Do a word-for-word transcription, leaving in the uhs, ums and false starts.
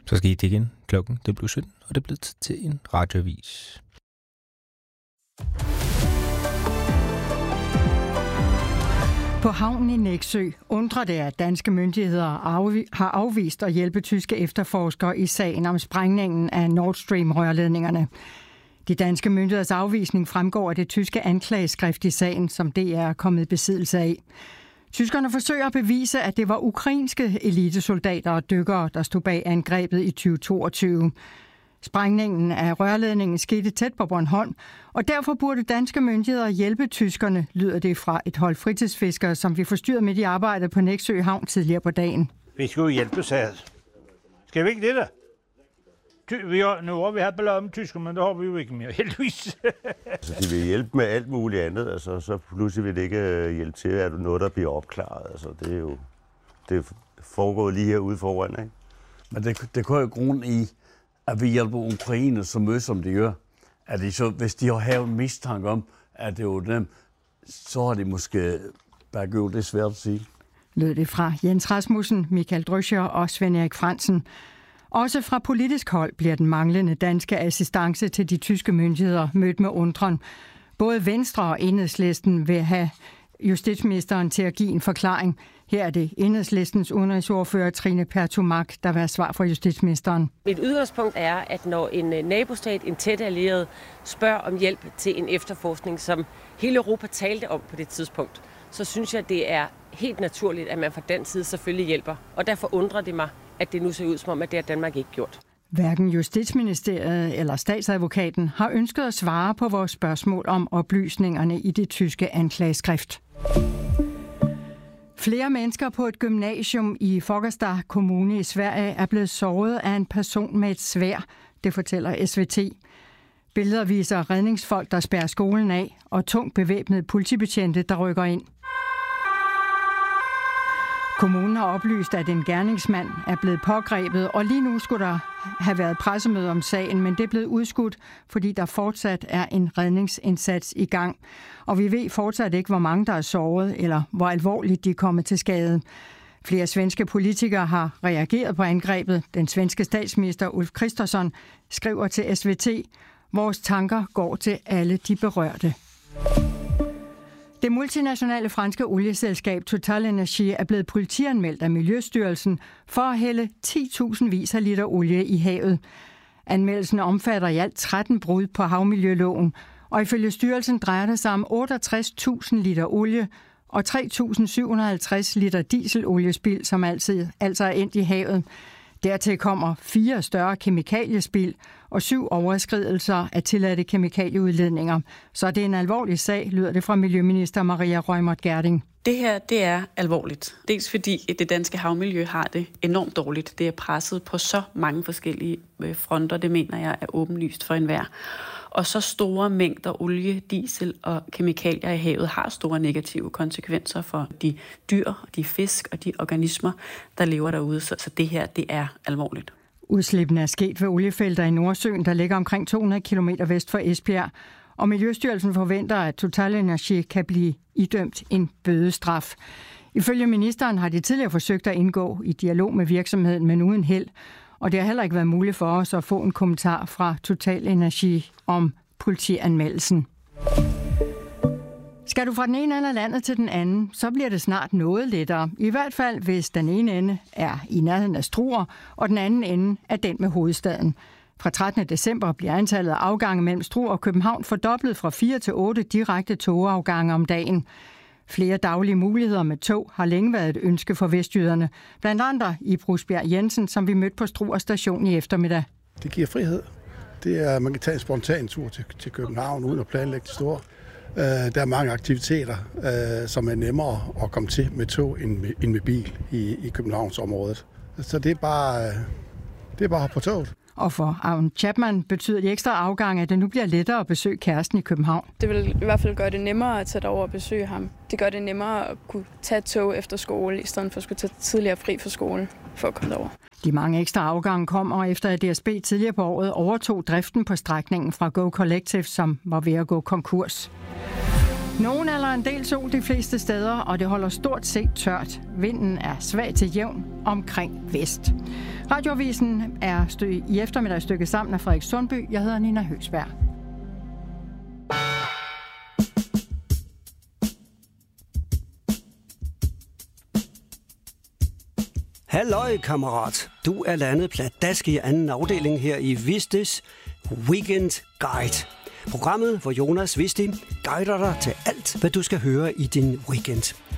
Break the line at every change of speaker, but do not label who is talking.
Så skete det igen. Klokken det blev sytten, og det blev tid til en radioavis.
På havnen i Nexø undrer det, at danske myndigheder har afvist at hjælpe tyske efterforskere i sagen om sprængningen af Nord Stream-rørledningerne. De danske myndigheders afvisning fremgår af det tyske anklageskrift i sagen, som D R er kommet i besiddelse af. Tyskerne forsøger at bevise, at det var ukrainske elitesoldater og dykkere, der stod bag angrebet i tyve toogtyve. Sprængningen af rørledningen skete tæt på Bornholm, og derfor burde danske myndigheder hjælpe tyskerne, lyder det fra et hold fritidsfiskere, som vi forstyrrede midt i arbejdet på Nexø Havn tidligere på dagen.
Vi skal jo hjælpe sig. Skal vi ikke det da? Ty- vi har, nu har vi haft ballade med tysker, men det har vi jo ikke mere, heldigvis.
Altså, de vil hjælpe med alt muligt andet, altså, så pludselig vil det ikke hjælpe til, at noget, der bliver opklaret. Altså, det er jo det foregår lige herude foran, ikke?
Men det, det kunne jo grund i, at vi hjælper Ukraine så meget, som de gør. At de så, hvis de har haft en mistanke om, at det var dem, så har de måske bare gjort det svært at sige.
Lød det fra Jens Rasmussen, Michael Drøscher og Svend Erik Fransen. Også fra politisk hold bliver den manglende danske assistance til de tyske myndigheder mødt med undren. Både Venstre og Enhedslisten vil have justitsministeren til at give en forklaring. Her er det Enhedslistens udenrigsordfører Trine Pertou Mach, der vil have svar fra justitsministeren.
Et udgangspunkt er, at når en nabostat, en tæt allieret, spørger om hjælp til en efterforskning, som hele Europa talte om på det tidspunkt, så synes jeg, det er helt naturligt, at man fra den side selvfølgelig hjælper. Og derfor undrer det mig, at det nu ser ud som om, at det har Danmark ikke gjort.
Hverken Justitsministeriet eller statsadvokaten har ønsket at svare på vores spørgsmål om oplysningerne i det tyske anklageskrift. Flere mennesker på et gymnasium i Fagersta Kommune i Sverige er blevet såret af en person med et sværd, det fortæller S V T. Billeder viser redningsfolk, der spærrer skolen af, og tungt bevæbnede politibetjente, der rykker ind. Kommunen har oplyst, at en gerningsmand er blevet pågrebet, og lige nu skulle der have været pressemøde om sagen, men det er blevet udskudt, fordi der fortsat er en redningsindsats i gang. Og vi ved fortsat ikke, hvor mange der er såret, eller hvor alvorligt de er kommet til skade. Flere svenske politikere har reageret på angrebet. Den svenske statsminister Ulf Kristersson skriver til S V T, vores tanker går til alle de berørte. Det multinationale franske olieselskab Total Energy er blevet politianmeldt af Miljøstyrelsen for at hælde ti tusind vis af liter olie i havet. Anmeldelsen omfatter i alt tretten brud på havmiljøloven, og ifølge styrelsen drejer det sig om otteogtres tusind liter olie og tre tusind syv hundrede og halvtreds liter dieseloliespild, som altid, altså er endt i havet. Dertil kommer fire større kemikaliespild og syv overskridelser af tilladte kemikalieudledninger. Så det er en alvorlig sag, lyder det fra Miljøminister Maria Reumert Gjerding.
Det her, det er alvorligt. Dels fordi det danske havmiljø har det enormt dårligt. Det er presset på så mange forskellige fronter, det mener jeg er åbenlyst for enhver. Og så store mængder olie, diesel og kemikalier i havet har store negative konsekvenser for de dyr, de fisk og de organismer, der lever derude. Så det her, det er alvorligt.
Udslippene er sket ved oliefelter i Nordsøen, der ligger omkring to hundrede kilometer vest for Esbjerg. Og Miljøstyrelsen forventer, at Total Energy kan blive idømt en bødestraf. Ifølge ministeren har de tidligere forsøgt at indgå i dialog med virksomheden, men uden held. Og det har heller ikke været muligt for os at få en kommentar fra Total Energy om politianmeldelsen. Skal du fra den ene ende af landet til den anden, så bliver det snart noget lettere. I hvert fald, hvis den ene ende er i nærheden af Struer, og den anden ende er den med hovedstaden. Fra trettende december bliver antallet af afgange mellem Struer og København fordoblet fra fire til otte direkte togafgange om dagen. Flere daglige muligheder med tog har længe været et ønske for vestjyderne. Blandt andre i Brusbjerg Jensen, som vi mødte på Struer station i eftermiddag.
Det giver frihed. Det er, man kan tage en spontan tur til, til København uden at planlægge det store. Uh, der er mange aktiviteter, uh, som er nemmere at komme til med tog end med, end med bil i, i Københavnsområdet. Så det er bare, uh, det er bare på toget.
Og for Aun Chapman betyder de ekstra afgange, at det nu bliver lettere at besøge kæresten i København.
Det vil i hvert fald gøre det nemmere at tage over og besøge ham. Det gør det nemmere at kunne tage tog efter skole, i stedet for at skulle tage tidligere fri fra skolen for at komme derover.
De mange ekstra afgange kommer efter, at D S B tidligere på året overtog driften på strækningen fra Go Collective, som var ved at gå konkurs. Nogen eller en del sol de fleste steder, og det holder stort set tørt. Vinden er svag til jævn omkring vest. Radioavisen er stø- i eftermiddag stykket sammen af Frederik Sundby. Jeg hedder Nina Høgsberg.
Halløj, kammerat. Du er landet pladask i anden afdeling her i Vistis Weekend Guide. Programmet, hvor Jonas Visti guider dig til alt, hvad du skal høre i din weekend.